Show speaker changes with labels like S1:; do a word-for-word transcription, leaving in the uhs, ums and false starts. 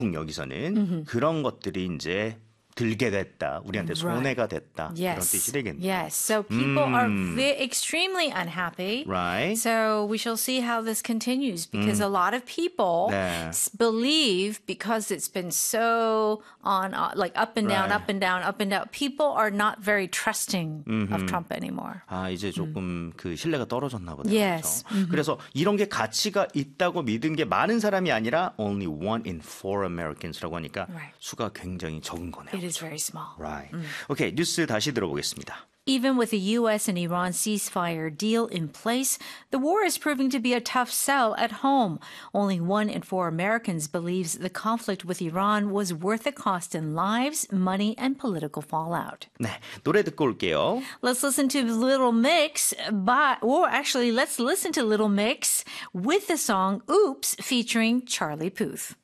S1: 여기서는 그런 것들이 이제 들게 됐다. 우리한테 손해가 됐다.
S2: Yes.
S1: 이런 뜻이 되겠네요.
S2: Yes. So people
S1: 음.
S2: are ve- extremely unhappy.
S1: Right.
S2: So we shall see how this continues because a lot of people
S1: 네.
S2: s- believe because it's been so on uh, like up and down,
S1: Right.
S2: up and down, up and down. People are not very trusting of Trump anymore.
S1: 아, 이제 조금 그 신뢰가 떨어졌나 보네요.
S2: Yes.
S1: 그렇죠? 그래서 이런 게 가치가 있다고 믿은 게 많은 사람이 아니라 only one in four Americans라고 하니까
S2: Right.
S1: 수가 굉장히 적은 거네요.
S2: It is very small.
S1: Right. 오케이, 뉴스 다시 들어보겠습니다.
S2: Even with the U S and Iran ceasefire deal in place, the war is proving to be a tough sell at home. Only one in four Americans believes the conflict with Iran was worth the cost in lives, money, and political fallout.
S1: 네, 노래 듣고 올게요.
S2: Let's listen to Little Mix, by, or actually, let's listen to Little Mix with the song Oops featuring Charlie Puth.